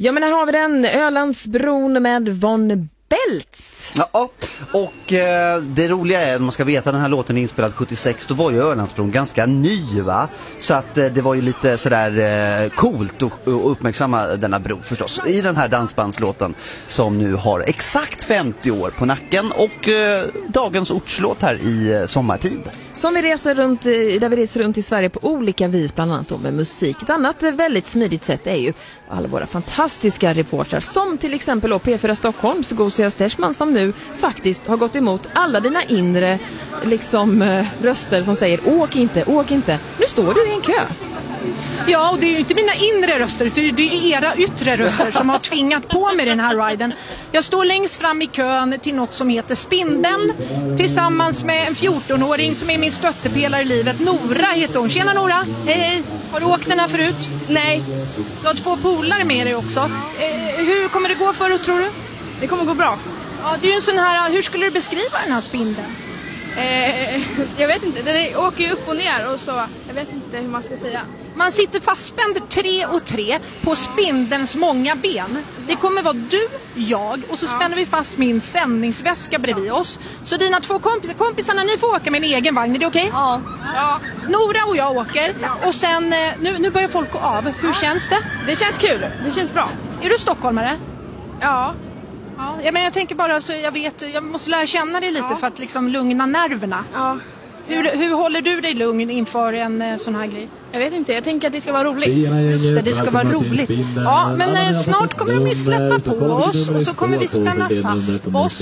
Ja, men här har vi den, Ölandsbron med Von Beltz. Ja, och det roliga är att man ska veta att den här låten är inspelad 76, då var ju Ölandsbron ganska ny, va? Så att det var ju lite sådär coolt att uppmärksamma denna bro förstås. I den här dansbandslåten som nu har exakt 50 år på nacken och dagens ortslåt här i sommartid. Som vi reser runt, där vi reser runt i Sverige på olika vis, bland annat med musik. Ett annat väldigt smidigt sätt är ju alla våra fantastiska reportrar, som till exempel P4 Stockholms Gosia Stersman, som nu faktiskt har gått emot alla dina inre röster som säger åk inte. Nu står du i en kö. Ja, och det är ju inte mina inre röster, det är era yttre röster som har tvingat på mig den här riden. Jag står längst fram i kön till något som heter Spindeln, tillsammans med en 14-åring som är min stöttepelare i livet. Nora heter hon. Tjena Nora! Hej! Har du åkt den här förut? Nej. Du har 2 polare med dig också. Hur kommer det gå för oss, tror du? Det kommer gå bra. Ja, det är ju en sån här, hur skulle du beskriva den här spindeln? Jag vet inte, den åker ju upp och ner och så, jag vet inte hur man ska säga. Man sitter fastspänd 3 och 3 på spindelns många ben. Det kommer vara du, jag och så spänner vi fast min sändningsväska bredvid oss. Så dina 2 kompisarna, ni får åka med en egen vagn, är det okej? Ja. Nora och jag åker och sen, nu börjar folk gå av. Hur känns det? Det känns kul, det känns bra. Är du stockholmare? Ja. Ja, men jag tänker bara så jag måste lära känna dig lite för att liksom lugna nerverna. Ja. Hur håller du dig lugn inför en sån här grej? Jag vet inte, jag tänker att det ska vara roligt. Just det ska vara roligt. Ja, men snart kommer de ju släppa på oss och så kommer vi spänna fast oss.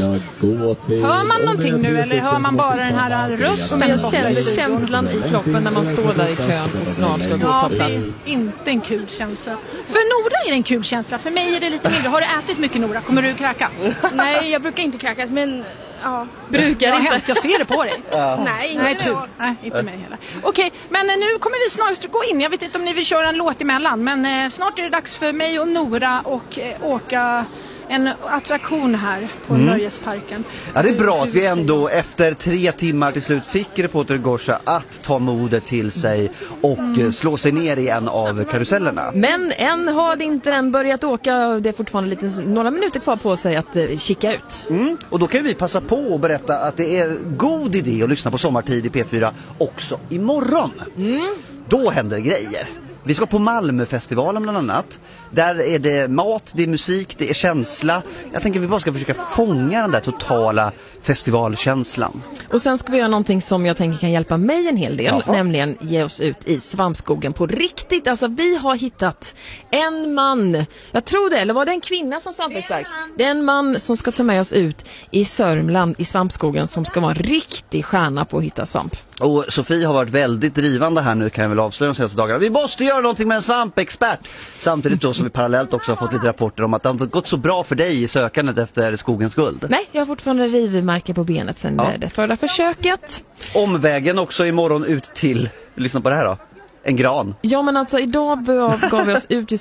Hör man någonting nu eller hör man bara den här rösten? Jag känner känslan i kroppen när man står där i kön och snart ska gå och ta plats. Det är inte en kul känsla. För Nora är det en kul känsla, för mig är det lite mindre. Har du ätit mycket, Nora? Kommer du kräkas? Nej, jag brukar inte kräkas, men... Ja. Brukar inte. Jag ser det på dig. Nej, inte mig heller. Okej, men nu kommer vi snart gå in. Jag vet inte om ni vill köra en låt emellan, men snart är det dags för mig och Nora och åka en attraktion här på Nöjesparken. Ja, det är bra att vi ändå efter 3 timmar till slut fick reporter Gorsa att ta modet till sig och slå sig ner i en av karusellerna. Men än har inte den börjat åka. Det är fortfarande några minuter kvar på sig att kika ut. Och då kan vi passa på och berätta att det är god idé att lyssna på Sommartid i P4 också imorgon. Då händer det grejer. Vi ska på Malmöfestivalen bland annat. Där är det mat, det är musik, det är känsla. Jag tänker att vi bara ska försöka fånga den där totala festivalkänslan. Och sen ska vi göra någonting som jag tänker kan hjälpa mig en hel del. Jaha. Nämligen ge oss ut i svampskogen på riktigt. Alltså vi har hittat en man. Jag tror det, eller var det en kvinna som svampexpert? Det är en man som ska ta med oss ut i Sörmland i svampskogen, som ska vara en riktig stjärna på att hitta svamp. Och Sofie har varit väldigt drivande här nu, kan jag väl avslöja de senaste dagarna. Vi måste göra någonting med en svampexpert. Samtidigt då som vi parallellt också har fått lite rapporter om att det har gått så bra för dig i sökandet efter skogens guld. Nej, jag har fortfarande rivmärke på benet sen det förra försöket. Omvägen också imorgon ut till, lyssna på det här då, en gran. Ja, men alltså idag gav vi oss ut i